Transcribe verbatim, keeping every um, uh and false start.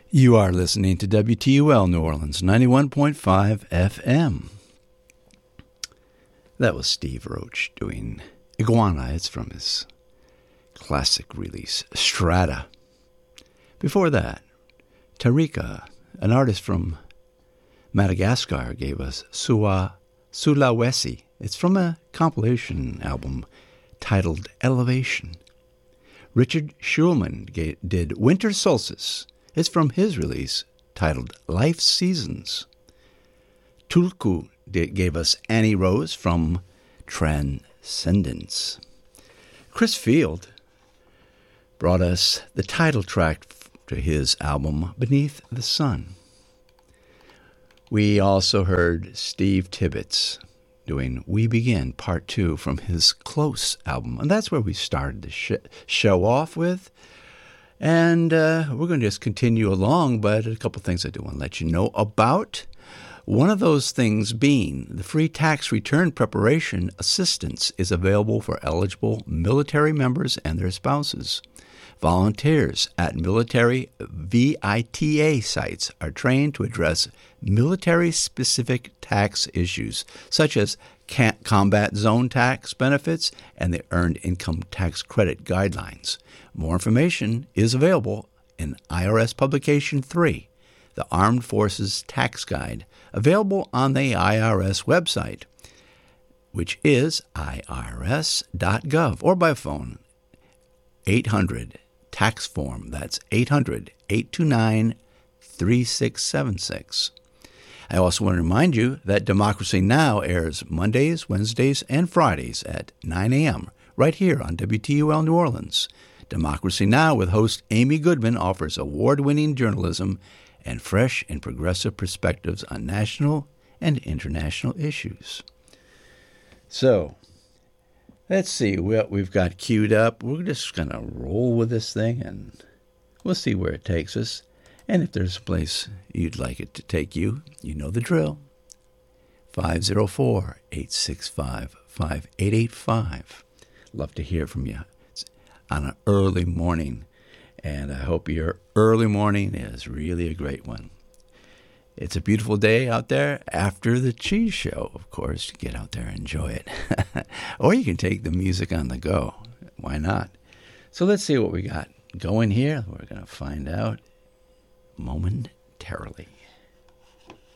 You are listening to W T U L New Orleans, ninety-one point five F M. That was Steve Roach doing Iguana. It's from his classic release, Strata. Before that, Tarika, an artist from Madagascar, gave us Sua Sulawesi. It's from a compilation album titled Elevation. Richard Schulman ga- did Winter Solstice. It's from his release titled Life Seasons. Tulku did, gave us Annie Rose from Transcendence. Chris Field brought us the title track to his album Beneath the Sun. We also heard Steve Tibbetts doing We Begin Part two from his Close album. And that's where we started the sh- show off with. And uh, we're going to just continue along, but a couple things I do want to let you know about. One of those things being the free tax return preparation assistance is available for eligible military members and their spouses. Volunteers at military V I T A sites are trained to address military-specific tax issues, such as combat zone tax benefits and the Earned Income Tax Credit Guidelines. More information is available in I R S Publication three, the Armed Forces Tax Guide, available on the I R S website, which is I R S dot gov, or by phone, eight hundred tax form. That's eight hundred, eight two nine, three six seven six. I also want to remind you that Democracy Now! Airs Mondays, Wednesdays, and Fridays at nine a.m. right here on W T U L New Orleans. Democracy Now! With host Amy Goodman offers award-winning journalism and fresh and progressive perspectives on national and international issues. So, let's see what we've got queued up. We're just going to roll with this thing, and we'll see where it takes us. And if there's a place you'd like it to take you, you know the drill. five oh four, eight six five, five eight eight five. Love to hear from you. It's on an early morning, and I hope your early morning is really a great one. It's a beautiful day out there after the cheese show, of course. Get out there and enjoy it. Or you can take the music on the go. Why not? So let's see what we got going here. We're going to find out momentarily.